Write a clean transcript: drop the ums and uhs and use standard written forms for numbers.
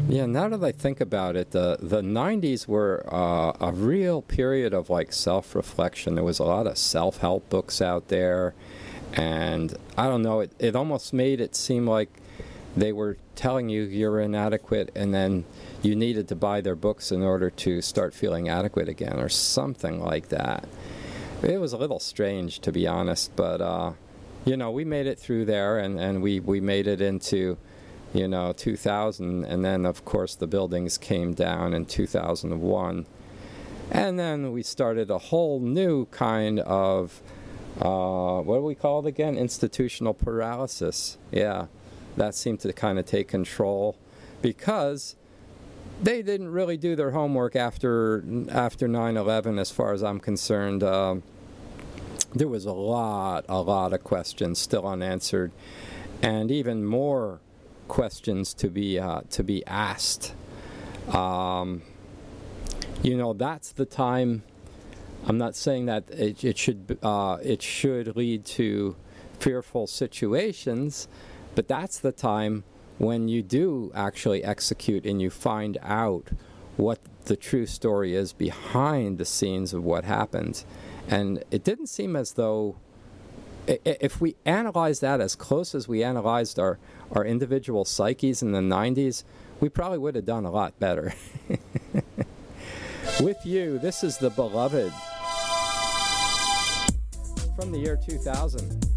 Yeah, now that I think about it, the 90s were a real period of like self-reflection. There was a lot of self-help books out there, and I don't know, it almost made it seem like they were telling you you're inadequate, and then you needed to buy their books in order to start feeling adequate again, or something like that. It was a little strange, to be honest, but we made it through there, and we made it into 2000, and then of course the buildings came down in 2001, and then we started a whole new kind of what do we call it again? Institutional paralysis. Yeah, that seemed to kind of take control because they didn't really do their homework after 9/11, as far as I'm concerned. There was a lot of questions still unanswered, and even more questions to be asked. That's the time. I'm not saying that it should lead to fearful situations, but that's the time when you do actually execute and you find out what the true story is behind the scenes of what happened. And it didn't seem as though, if we analyze that as close as we analyzed our individual psyches in the 90s, we probably would have done a lot better. With you, this is The Beloved from the year 2000.